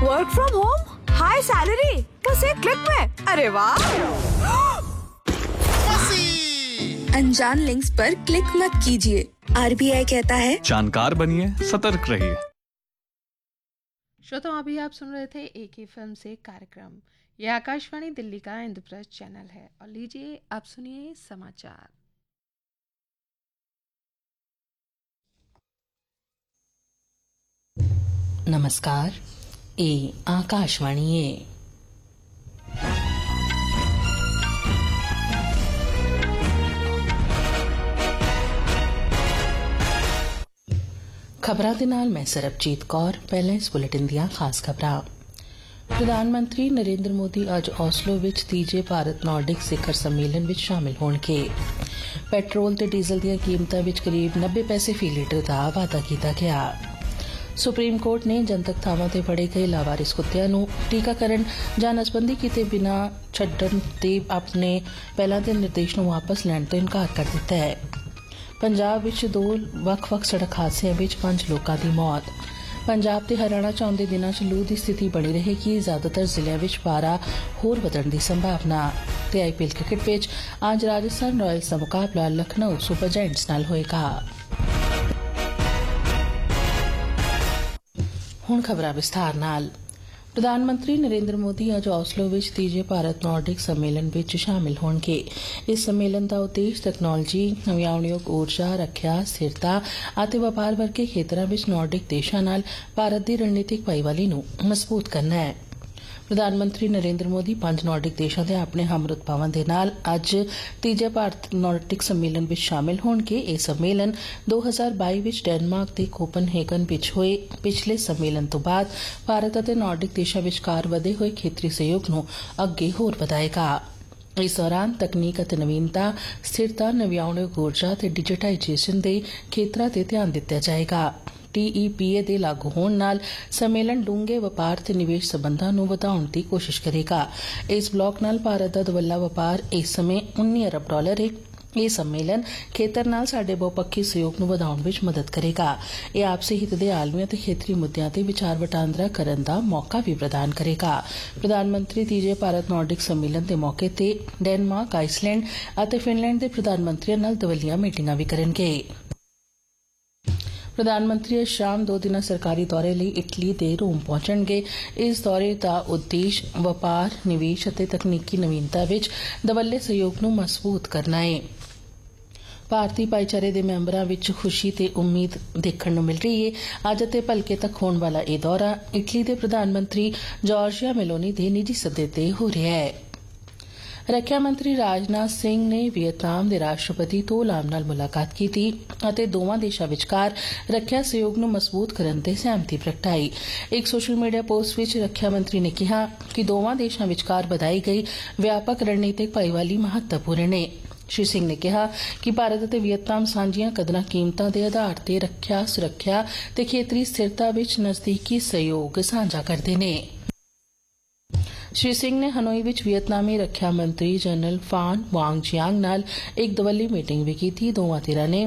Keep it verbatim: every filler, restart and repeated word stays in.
Work from home, high salary, बस एक click में। अरे वाह! अनजान लिंक्स पर क्लिक मत कीजिए। आरबीआई कहता है जानकार बनिए, सतर्क रहिए। श्रोताओं, अभी आप सुन रहे थे एक ही फिल्म से कार्यक्रम। यह आकाशवाणी दिल्ली का इंद्रप्रस्थ चैनल है और लीजिए आप सुनिए समाचार। नमस्कार, ये आकाशवाणी है। ਖਬਰਾਂ ਦੇ ਨਾਲ ਮੈਂ ਸਰਬਜੀਤ ਕੌਰ। ਪਹਿਲਾਂ ਇਸ ਬੁਲੇਟਿਨ ਦੀਆਂ ਖਾਸ ਖਬਰਾਂ। ਪ੍ਰਧਾਨ ਮੰਤਰੀ ਨਰਿੰਦਰ ਮੋਦੀ ਅੱਜ ਆਸਲੋ ਵਿੱਚ ਤੀਜੇ ਭਾਰਤ ਨਾਰਡਿਕ ਸਿਖਰ ਸੰਮੇਲਨ ਵਿੱਚ ਸ਼ਾਮਿਲ ਹੋਣਗੇ। ਪੈਟਰੋਲ ਤੇ ਡੀਜ਼ਲ ਦੀਆਂ ਕੀਮਤਾਂ ਵਿੱਚ ਕਰੀਬ ਨੱਬੇ ਪੈਸੇ ਫੀ ਲੀਟਰ ਦਾ ਵਾਧਾ ਕੀਤਾ ਗਿਆ। ਸੁਪਰੀਮ ਕੋਰਟ ਨੇ ਜਨਤਕ ਥਾਵਾਂ ਤੇ ਫੜੇ ਗਏ ਲਾਵਾਰਿਸ ਕੁੱਤਿਆਂ ਨੂੰ ਟੀਕਾਕਰਨ ਜਾਂ ਨਸਬੰਦੀ ਕੀਤੇ ਬਿਨਾਂ ਛੱਡਣ ਦੇ ਆਪਣੇ ਪਹਿਲਾਂ ਦੇ ਨਿਰਦੇਸ਼ ਨੂੰ ਵਾਪਸ ਲੈਣ ਤੋਂ ਇਨਕਾਰ ਕਰ ਦਿੱਤਾ ਹੈ। ਪੰਜਾਬ ਵਿੱਚ ਦੋ ਵੱਖ-ਵੱਖ ਸੜਕ ਹਾਦਸਿਆਂ ਵਿੱਚ ਪੰਜ ਲੋਕਾਂ ਦੀ ਮੌਤ। ਪੰਜਾਬ ਤੇ ਹਰਿਆਣਾ ਚ ਆਉਂਦੇ ਦਿਨਾਂ ਚ ਲੂ ਦੀ ਸਥਿਤੀ ਬਣੀ ਰਹੇਗੀ। ਜ਼ਿਆਦਾਤਰ ਜ਼ਿਲ੍ਹਿਆਂ ਵਿੱਚ ਪਾਰਾ ਹੋਰ ਵਧਣ ਦੀ ਸੰਭਾਵਨਾ। ਤੇ ਆਈਪੀਐਲ ਕ੍ਰਿਕਟ ਵਿੱਚ ਅੱਜ ਰਾਜਸਥਾਨ ਰਾਇਲਸ ਦਾ ਮੁਕਾਬਲਾ ਲਖਨਊ ਸੁਪਰ ਜਾਇੰਟਸ ਨਾਲ ਹੋਏਗਾ। ਹੁਣ ਖਬਰਾਂ ਵਿਸਥਾਰ ਨਾਲ। ਪ੍ਰਧਾਨ ਮੰਤਰੀ ਨਰਿੰਦਰ ਮੋਦੀ ਅੱਜ ਆਸਲੋ ਵਿੱਚ ਤੀਜੇ ਭਾਰਤ ਨਾਰਡਿਕ ਸੰਮੇਲਨ ਵਿੱਚ ਸ਼ਾਮਿਲ ਹੋਣਗੇ। ਇਸ ਸੰਮੇਲਨ ਦਾ ਉਦੇਸ਼ ਤਕਨਾਲੋਜੀ, ਨਵਿਆਉਣਯੋਗ ਊਰਜਾ, ਰੱਖਿਆ, ਸਥਿਰਤਾ ਅਤੇ ਵਪਾਰ ਵਰਗੇ ਖੇਤਰਾਂ ਵਿੱਚ ਨਾਰਡਿਕ ਦੇਸ਼ਾਂ ਨਾਲ ਭਾਰਤ ਦੀ ਰਣਨੀਤਿਕ ਭਾਈਵਾਲੀ ਨੂੰ ਮਜ਼ਬੂਤ ਕਰਨਾ ਹੈ। ਪ੍ਰਧਾਨ ਮੰਤਰੀ ਨਰਿੰਦਰ ਮੋਦੀ ਪੰਜ ਨਾਰਡਿਕ ਦੇਸ਼ਾਂ ਦੇ ਆਪਣੇ ਹਮਰੁਤਬਾਵਾਂ ਦੇ ਨਾਲ ਅੱਜ ਤੀਜੇ ਭਾਰਤ ਨਾਰਡਿਕ ਸੰਮੇਲਨ ਵਿੱਚ ਸ਼ਾਮਿਲ ਹੋਣਗੇ। ਇਹ ਸੰਮੇਲਨ ਦੋ ਹਜ਼ਾਰ ਬਾਈ ਵਿੱਚ ਡੈਨਮਾਰਕ ਦੇ ਕੋਪਨਹੇਗਨ ਵਿੱਚ ਹੋਏ ਪਿਛਲੇ ਸੰਮੇਲਨ ਤੋਂ ਬਾਅਦ ਭਾਰਤ ਅਤੇ ਨਾਰਡਿਕ ਦੇਸ਼ਾਂ ਵਿਚਕਾਰ ਵਧੇ ਹੋਏ ਖੇਤਰੀ ਸਹਿਯੋਗ ਨੂੰ ਅੱਗੇ ਹੋਰ ਵਧਾਏਗਾ। ਇਸ ਦੌਰਾਨ ਤਕਨੀਕ ਅਤੇ ਨਵੀਨਤਾ, ਸਥਿਰਤਾ, ਨਵਿਆਉਣਯੋਗ ਊਰਜਾ ਅਤੇ ਡਿਜੀਟਾਈਜੇਸ਼ਨ ਦੇ ਖੇਤਰਾਂ ਤੇ ਧਿਆਨ ਦਿੱਤਾ ਜਾਏਗਾ। ਟੀਈਪੀਏ ਦੇ ਲਾਗੂ ਹੋਣ ਨਾਲ ਸੰਮੇਲਨ ਡੂੰਘੇ ਵਪਾਰ ਤੇ ਨਿਵੇਸ਼ ਸਬੰਧਾਂ ਨੂੰ ਵਧਾਉਣ ਦੀ ਕੋਸ਼ਿਸ਼ ਕਰੇਗਾ। ਇਸ ਬਲਾਕ ਨਾਲ ਭਾਰਤ ਦਾ ਦੁਵੱਲਾ ਵਪਾਰ ਇਸ ਸਮੇਂ ਉੱਨੀ ਅਰਬ ਡਾਲਰ ਹੈ। ਇਹ ਸੰਮੇਲਨ ਖੇਤਰ ਨਾਲ ਸਾਡੇ ਬਹੁਪੱਖੀ ਸਹਿਯੋਗ ਨੂੰ ਵਧਾਉਣ ਵਿੱਚ ਮਦਦ ਕਰੇਗਾ। ਇਹ ਆਪਸੀ ਹਿੱਤ ਦੇ ਆਲਮੀ ਅਤੇ ਖੇਤਰੀ ਮੁੱਦਿਆਂ ਤੇ ਵਿਚਾਰ ਵਟਾਂਦਰਾ ਕਰਨ ਦਾ ਮੌਕਾ ਵੀ ਪ੍ਰਦਾਨ ਕਰੇਗਾ। ਪ੍ਰਧਾਨ ਮੰਤਰੀ ਤੀਜੇ ਭਾਰਤ ਨਾਰਡਿਕ ਸੰਮੇਲਨ ਦੇ ਮੌਕੇ ਤੇ ਡੈਨਮਾਰਕ, ਆਈਸਲੈਂਡ ਅਤੇ ਫਿਨਲੈਂਡ ਦੇ ਪ੍ਰਧਾਨ ਮੰਤਰੀਆਂ ਨਾਲ ਦਵੱਲੀਆਂ ਮੀਟਿੰਗਾਂ ਵੀ ਕਰਨਗੇ। ਪ੍ਰਧਾਨ ਮੰਤਰੀ ਅੱਜ ਸ਼ਾਮ ਦੋ ਦਿਨਾਂ ਸਰਕਾਰੀ ਦੌਰੇ ਲਈ ਇਟਲੀ ਦੇ ਰੋਮ ਪਹੁੰਚਣਗੇ। ਇਸ ਦੌਰੇ ਦਾ ਉਦੇਸ਼ ਵਪਾਰ, ਨਿਵੇਸ਼ ਅਤੇ ਤਕਨੀਕੀ ਨਵੀਨਤਾ ਵਿੱਚ ਦਵੱਲੇ ਸਹਿਯੋਗ ਨੂੰ ਮਜ਼ਬੂਤ ਕਰਨਾ ਹੈ। ਭਾਰਤੀ ਭਾਈਚਾਰੇ ਦੇ ਮੈਂਬਰਾਂ ਵਿੱਚ ਖੁਸ਼ੀ ਤੇ ਉਮੀਦ ਦੇਖਣ ਨੂੰ ਮਿਲ ਰਹੀ ਹੈ। ਅੱਜ ਅਤੇ ਭਲਕੇ ਤੱਕ ਹੋਣ ਵਾਲਾ ਇਹ ਦੌਰਾ ਇਟਲੀ ਦੇ ਪ੍ਰਧਾਨ ਮੰਤਰੀ ਜਾਰਜੀਆ ਮੈਲੋਨੀ ਦੇ ਨਿੱਜੀ ਸੱਦੇ ਤੇ ਹੋ ਰਿਹਾ ਹੈ। ਰੱਖਿਆ ਮੰਤਰੀ ਰਾਜਨਾਥ ਸਿੰਘ ਨੇ ਵੀਅਤਨਾਮ ਦੇ ਰਾਸ਼ਟਰਪਤੀ ਥੋ ਲਾਮ ਨਾਲ ਮੁਲਾਕਾਤ ਕੀਤੀ ਅਤੇ ਦੋਵਾਂ ਦੇਸ਼ਾਂ ਵਿਚਕਾਰ ਰੱਖਿਆ ਸਹਿਯੋਗ ਨੂੰ ਮਜ਼ਬੂਤ ਕਰਨ ਤੇ ਸਹਿਮਤੀ ਪ੍ਰਗਟਾਈ। ਇੱਕ ਸੋਸ਼ਲ ਮੀਡੀਆ ਪੋਸਟ ਵਿੱਚ ਰੱਖਿਆ ਮੰਤਰੀ ਨੇ ਕਿਹਾ ਕਿ ਦੋਵਾਂ ਦੇਸ਼ਾਂ ਵਿਚਕਾਰ ਵਧਾਈ ਗਈ ਵਿਆਪਕ ਰਣਨੀਤਿਕ ਭਾਈਵਾਲੀ ਮਹੱਤਵਪੂਰਨ ਹੈ। ਸ਼੍ਰੀ ਸਿੰਘ ਨੇ ਕਿਹਾ ਕਿ ਭਾਰਤ ਅਤੇ ਵੀਅਤਨਾਮ ਸਾਂਝੀਆਂ ਕਦਰਾਂ ਕੀਮਤਾਂ ਦੇ ਆਧਾਰ ਤੇ ਰੱਖਿਆ, ਸੁਰੱਖਿਆ ਤੇ ਖੇਤਰੀ ਸਥਿਰਤਾ ਵਿੱਚ ਨਜ਼ਦੀਕੀ ਸਹਿਯੋਗ ਸਾਂਝਾ ਕਰਦੇ ਨੇ। ਸ਼੍ਰੀ ਸਿੰਘ ਨੇ ਹਨੋਈ ਵਿੱਚ ਵੀਅਤਨਾਮੀ ਰੱਖਿਆ ਮੰਤਰੀ ਜਨਰਲ ਫਾਨ ਵਾਂਗ ਜਿਆਂਗ ਨਾਲ ਇੱਕ ਦਵੱਲੀ ਮੀਟਿੰਗ ਵੀ ਕੀਤੀ। ਦੋਵਾਂ ਧਿਰਾਂ ਨੇ